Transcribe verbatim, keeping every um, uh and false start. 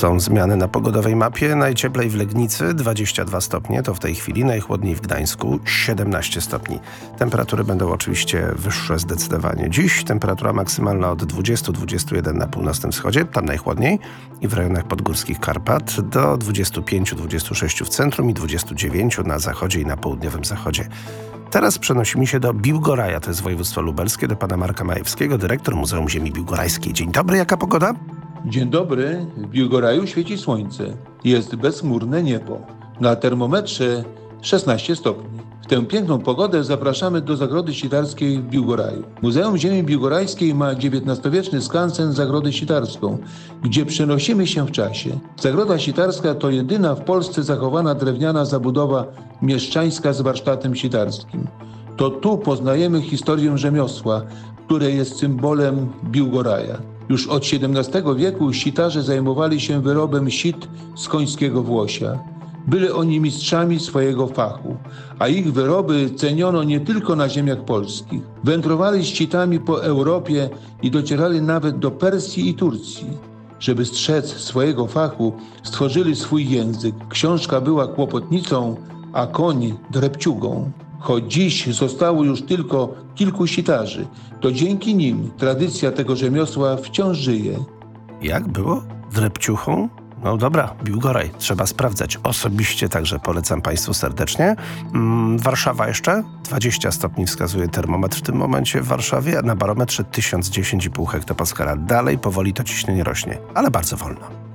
Są zmiany na pogodowej mapie. Najcieplej w Legnicy dwadzieścia dwa stopnie, to w tej chwili. Najchłodniej w Gdańsku siedemnaście stopni. Temperatury będą oczywiście wyższe zdecydowanie. Dziś temperatura maksymalna od dwudziestu do dwudziestu jeden na północnym wschodzie, tam najchłodniej, i w rejonach podgórskich Karpat, do dwudziestu pięciu do dwudziestu sześciu w centrum i dwudziestu dziewięciu na zachodzie i na południowym zachodzie. Teraz przenosimy się do Biłgoraja, to jest województwo lubelskie, do pana Marka Majewskiego, dyrektor Muzeum Ziemi Biłgorajskiej. Dzień dobry, jaka pogoda? Dzień dobry, w Biłgoraju świeci słońce. Jest bezchmurne niebo. Na termometrze szesnaście stopni. W tę piękną pogodę zapraszamy do Zagrody Sitarskiej w Biłgoraju. Muzeum Ziemi Biłgorajskiej ma dziewiętnastowieczny skansen Zagrodę Sitarską, gdzie przenosimy się w czasie. Zagroda Sitarska to jedyna w Polsce zachowana drewniana zabudowa mieszczańska z warsztatem sitarskim. To tu poznajemy historię rzemiosła, które jest symbolem Biłgoraja. Już od siedemnastego wieku sitarze zajmowali się wyrobem sit z końskiego włosia. Byli oni mistrzami swojego fachu, a ich wyroby ceniono nie tylko na ziemiach polskich. Wędrowali z sitami po Europie i docierali nawet do Persji i Turcji. Żeby strzec swojego fachu, stworzyli swój język. Książka była kłopotnicą, a koń drepciugą. Choć dziś zostało już tylko kilku sitarzy, to dzięki nim tradycja tego rzemiosła wciąż żyje. Jak było? Drepciuchą? No dobra, Biłgoraj, trzeba sprawdzać. Osobiście także polecam państwu serdecznie. Mm, Warszawa jeszcze? dwadzieścia stopni wskazuje termometr w tym momencie w Warszawie, a na barometrze tysiąc dziesięć i pół hektopaskala. Dalej powoli to ciśnienie rośnie, ale bardzo wolno.